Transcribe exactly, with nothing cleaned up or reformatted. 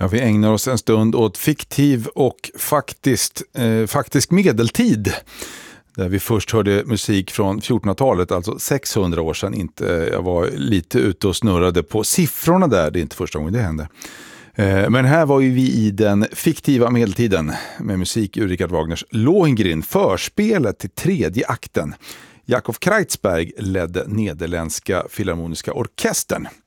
Ja, vi ägnar oss en stund åt fiktiv och faktiskt, eh, faktisk medeltid. Där vi först hörde musik från fjortonhundratalet, alltså sexhundra år sedan. Inte, jag var lite ute och snurrade på siffrorna där, det är inte första gången det hände. Eh, men här var ju vi i den fiktiva medeltiden med musik ur Richard Wagners Lohengrin, förspelet till tredje akten. Jakob Kreutzberg ledde Nederländska Filharmoniska orkestern.